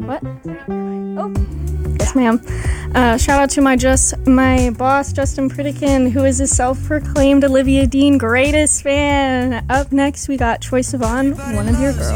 What? Oh, yes, ma'am. Shout out to my boss, Justin Pritikin, who is a self-proclaimed Olivia Dean greatest fan. Up next, we got Troye Sivan, One of Your Girls.